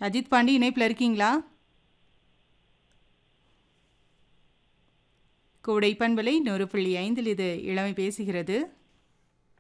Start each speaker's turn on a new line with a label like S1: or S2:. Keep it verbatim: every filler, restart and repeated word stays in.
S1: அஜித் பாண்டி இணைப்பில் இருக்கீங்களா? கோடை பண்பலை நூறு புள்ளி ஐந்தில் இது இளமை பேசுகிறது.